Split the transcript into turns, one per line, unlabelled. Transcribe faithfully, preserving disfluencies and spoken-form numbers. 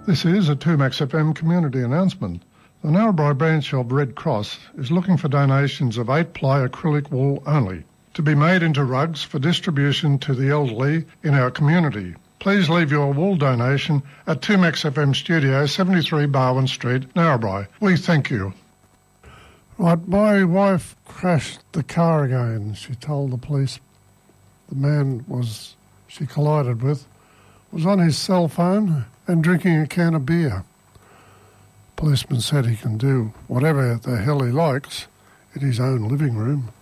This is a two Max F M community announcement. The Narrabri branch of Red Cross is looking for donations of eight-ply acrylic wool only, to be made into rugs for distribution to the elderly in our community. Please leave your wool donation at two Max F M Studio, seventy-three Barwon Street, Narrabri. We thank you.
Right, my wife crashed the car again, she told the police. The man was she collided with was on his cell phone and drinking a can of beer. Policeman said he can do whatever the hell he likes in his own living room.